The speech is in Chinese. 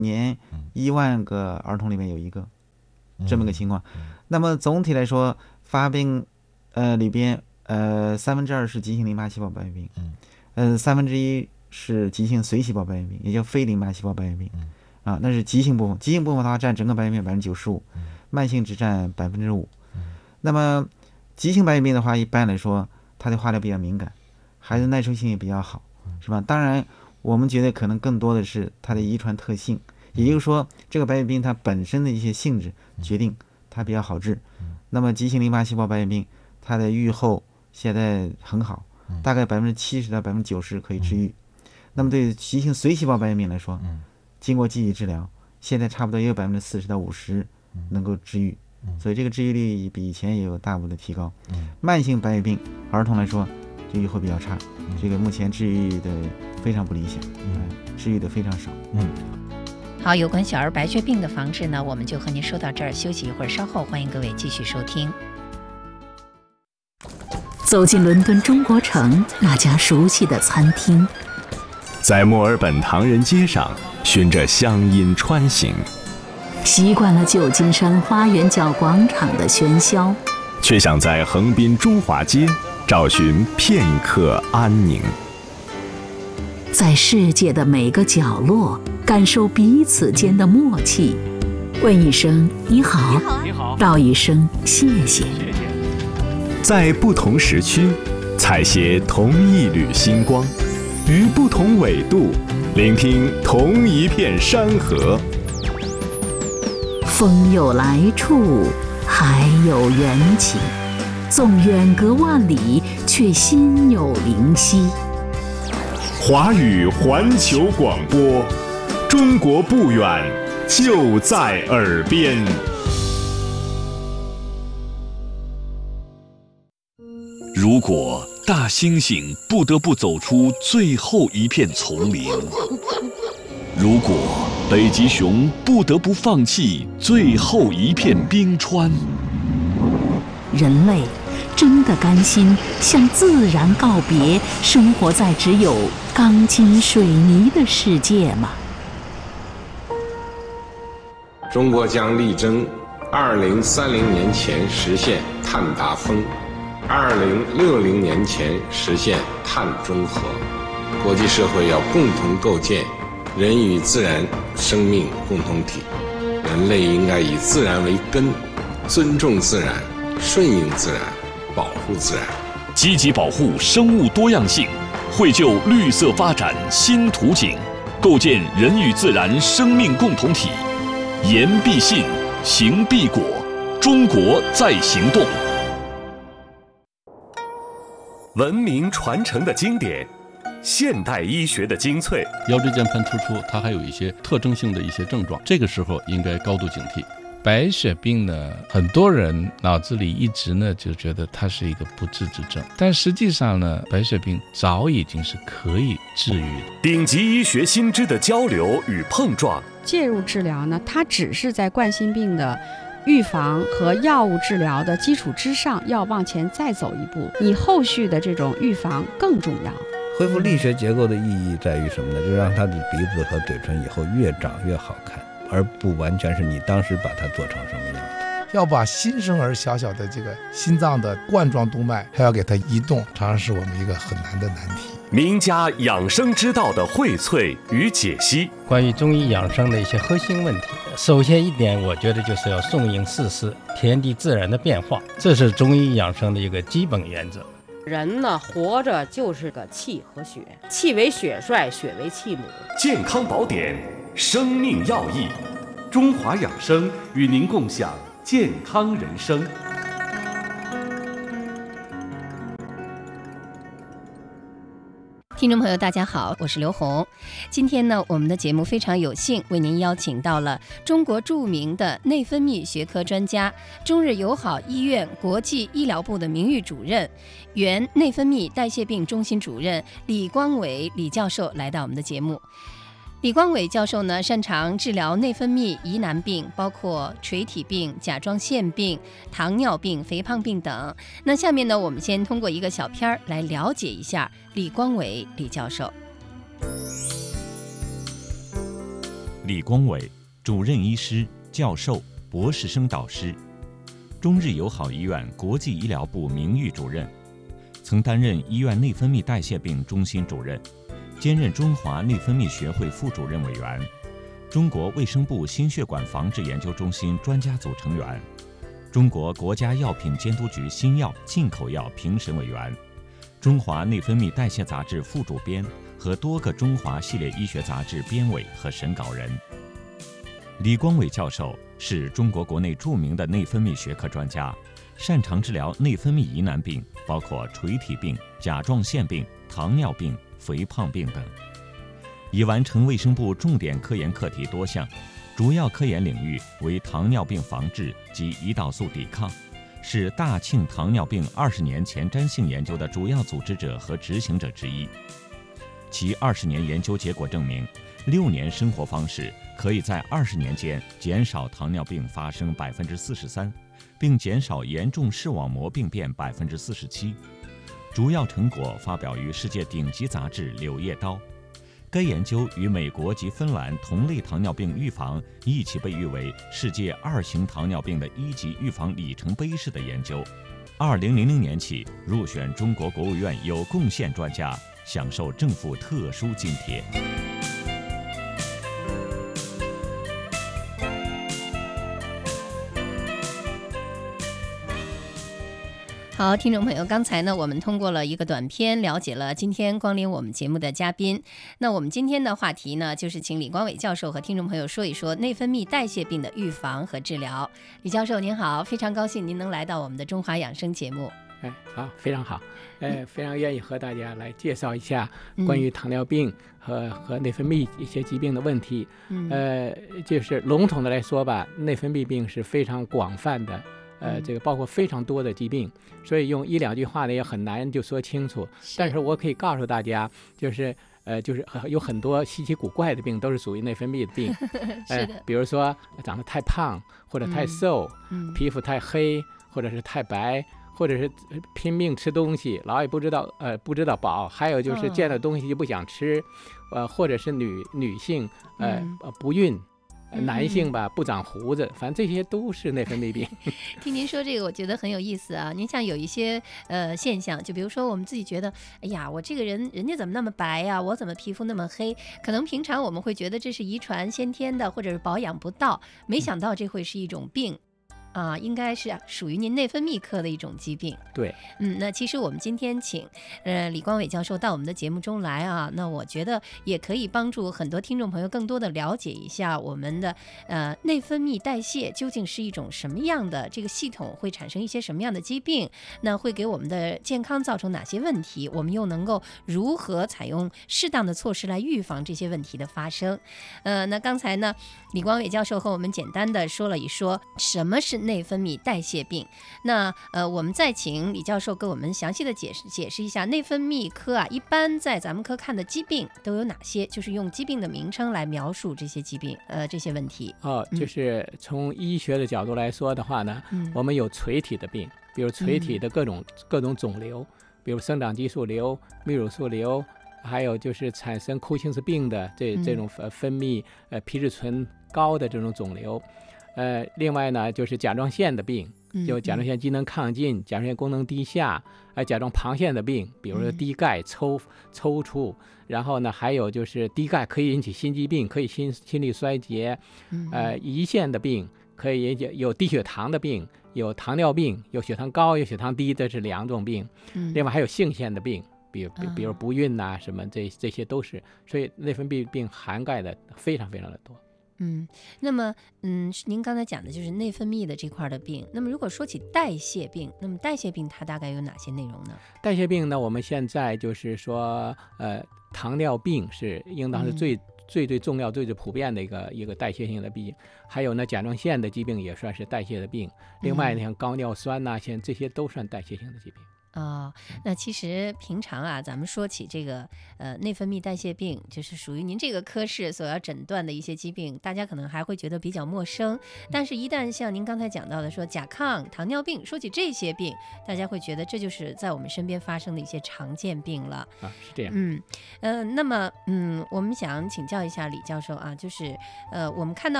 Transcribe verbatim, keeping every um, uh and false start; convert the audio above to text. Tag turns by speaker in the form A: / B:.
A: 年一万个儿童里面有一个这么个情况。那么总体来说，发病呃里边呃三分之二是急性淋巴细胞白血病，嗯，三分之一是急性髓细胞白血病，也叫非淋巴细胞白血病，啊，那是急性部分。急性部分的话占整个白血病百分之九十五，慢性只占百分之五。那么急性白血病的话，一般来说它对化疗比较敏感，孩子耐受性也比较好，是吧？当然，我们觉得可能更多的是它的遗传特性，也就是说，这个白血病它本身的一些性质决定它比较好治。那么急性淋巴细胞白血病，它的预后现在很好，大概百分之七十到百分之九十可以治愈。那么对急性髓细胞白血病来说，经过积极治疗，现在差不多也有百分之四十到五十能够治愈。所以这个治愈率比以前也有大幅的提高。慢性白血病儿童来说，这预后比较差，这个目前治愈的非常不理想，嗯，治愈的非常少。
B: 嗯，好，有关小儿白血病的防治呢，我们就和您说到这儿，休息一会儿，稍后欢迎各位继续收听。
C: 走进伦敦中国城那家熟悉的餐厅，
D: 在墨尔本唐人街上循着乡音穿行，
C: 习惯了旧金山花园角广场的喧嚣，
D: 却想在横滨中华街找寻片刻安宁。
C: 在世界的每个角落感受彼此间的默契，问一声你好，你好，道一声谢谢。
D: 在不同时区采撷同一缕星光，于不同纬度聆听同一片山河。
C: 风有来处，海有缘起，纵远隔万里，却心有灵犀。
D: 华语环球广播，中国不远，就在耳边。
E: 如果大猩猩不得不走出最后一片丛林，如果北极熊不得不放弃最后一片冰川，
C: 人类真的甘心向自然告别，生活在只有钢筋水泥的世界吗？
F: 中国将力争二零三零年前实现碳达峰，二零六零年前实现碳中和。国际社会要共同构建人与自然生命共同体，人类应该以自然为根，尊重自然，顺应自然，保护自然，
E: 积极保护生物多样性，绘就绿色发展新图景，构建人与自然生命共同体。言必信，行必果，中国在行动。
D: 文明传承的经典，现代医学的精粹。
G: 腰椎间盘突出，它还有一些特征性的一些症状，这个时候应该高度警惕。白血病呢，很多人脑子里一直呢就觉得它是一个不治之症，但实际上呢，白血病早已经是可以治愈的。
D: 顶级医学新知的交流与碰撞，
H: 介入治疗呢，它只是在冠心病的预防和药物治疗的基础之上，要往前再走一步，你后续的这种预防更重要。
I: 恢复力学结构的意义在于什么呢？就让他的鼻子和嘴唇以后越长越好看，而不完全是你当时把它做成什么样的。
J: 要把新生儿小小的这个心脏的冠状动脉还要给它移动，常常是我们一个很难的难题。
D: 名家养生之道的荟萃与解析，
K: 关于中医养生的一些核心问题，首先一点，我觉得就是要顺应四时，天地自然的变化，这是中医养生的一个基本原则。
L: 人呢，活着就是个气和血，气为血帅，血为气母。
D: 健康宝典，生命要义，中华养生与您共享健康人生。
B: 听众朋友大家好，我是刘红。今天呢，我们的节目非常有幸为您邀请到了中国著名的内分泌学科专家、中日友好医院国际医疗部的名誉主任、原内分泌代谢病中心主任李光伟李教授来到我们的节目。李光伟教授呢，擅长治疗内分泌疑难病，包括垂体病、甲状腺病、糖尿病、肥胖病等。那下面呢，我们先通过一个小片儿来了解一下李光伟李教授。
M: 李光伟，主任医师、教授、博士生导师，中日友好医院国际医疗部名誉主任，曾担任医院内分泌代谢病中心主任，兼任中华内分泌学会副主任委员，中国卫生部心血管防治研究中心专家组成员，中国国家药品监督局新药进口药评审委员，中华内分泌代谢杂志副主编和多个中华系列医学杂志编委和审稿人。李光伟教授是中国国内著名的内分泌学科专家，擅长治疗内分泌疑难病，包括垂体病、甲状腺病、糖尿病、肥胖病等，已完成卫生部重点科研课题多项，主要科研领域为糖尿病防治及胰岛素抵抗，是大庆糖尿病二十年前瞻性研究的主要组织者和执行者之一。其二十年研究结果证明，六年生活方式可以在二十年间减少糖尿病发生百分之四十三，并减少严重视网膜病变百分之四十七。主要成果发表于世界顶级杂志《柳叶刀》。该研究与美国及芬兰同类糖尿病预防一起被誉为世界二型糖尿病的一级预防里程碑式的研究。二零零零年起入选中国国务院有贡献专家，享受政府特殊津贴。
B: 好，听众朋友，刚才呢，我们通过了一个短片，了解了今天光临我们节目的嘉宾。那我们今天的话题呢，就是请李光伟教授和听众朋友说一说内分泌代谢病的预防和治疗。李教授您好，非常高兴您能来到我们的中华养生节目。
N: 哎，好，非常好，哎，非常愿意和大家来介绍一下关于糖尿病和、嗯、和内分泌一些疾病的问题。嗯、呃，就是笼统的来说吧，内分泌病是非常广泛的。呃，这个包括非常多的疾病，所以用一两句话呢也很难就说清楚。但是我可以告诉大家，就是呃，就是有很多稀奇古怪的病都是属于内分泌的病。
B: 是的、
N: 呃，比如说长得太胖或者太瘦，嗯、皮肤太黑或者是太白，或者是拼命吃东西，老也不知道呃不知道饱，还有就是见到东西就不想吃，呃，或者是女女性呃、嗯、不孕。男性吧不长胡子，反正这些都是内分泌病。
B: 听您说这个，我觉得很有意思啊。您像有一些呃现象，就比如说我们自己觉得，哎呀，我这个人人家怎么那么白呀、啊，我怎么皮肤那么黑？可能平常我们会觉得这是遗传先天的，或者是保养不到，没想到这会是一种病。啊，应该是属于您内分泌科的一种疾病。
N: 对，
B: 嗯，那其实我们今天请呃李光伟教授到我们的节目中来啊，那我觉得也可以帮助很多听众朋友更多的了解一下我们的呃内分泌代谢究竟是一种什么样的这个系统，会产生一些什么样的疾病，那会给我们的健康造成哪些问题，我们又能够如何采用适当的措施来预防这些问题的发生。呃，那刚才呢，李光伟教授和我们简单的说了一说什么是内分泌代谢病。那呃，我们再请李教授给我们详细的解释解释一下内分泌科啊，一般在咱们科看的疾病都有哪些？就是用疾病的名称来描述这些疾病，呃，这些问题。
N: 哦，就是从医学的角度来说的话呢，嗯、我们有垂体的病，比如垂体的各种、嗯、各种肿瘤，比如生长激素瘤、泌乳素瘤。还有就是产生库欣氏病的这这种分泌呃皮质醇高的这种肿瘤，呃，另外呢就是甲状腺的病，有甲状腺机能亢进、甲状腺功能低下，呃，甲状旁腺的病，比如说低钙抽抽搐，然后呢还有就是低钙可以引起心肌病，可以心心力衰竭，呃，胰腺的病可以引起有低血糖的病，有糖尿病，有血糖高有血糖低，这是两种病，另外还有性腺的病。比如比如不孕呐、啊，什么这这些都是，所以内分泌病涵盖的非常非常的多。
B: 嗯，那么嗯，您刚才讲的就是内分泌的这块的病。那么如果说起代谢病，那么代谢病它大概有哪些内容呢？
N: 代谢病呢，我们现在就是说，呃，糖尿病是应当是最、嗯、最最重要、最最普遍的一个一个代谢性的病。还有呢，甲状腺的疾病也算是代谢的病。另外呢，像高尿酸呐、啊，像这些都算代谢性的疾病。
B: 哦，那其实平常啊，咱们说起这个呃内分泌代谢病，就是属于您这个科室所要诊断的一些疾病，大家可能还会觉得比较陌生。但是，一旦像您刚才讲到的说甲亢、糖尿病，说起这些病，大家会觉得这就是在我们身边发生的一些常见病了。
N: 啊，是这样。
B: 嗯，呃，那么嗯，我们想请教一下李教授啊，就是呃，我们看到。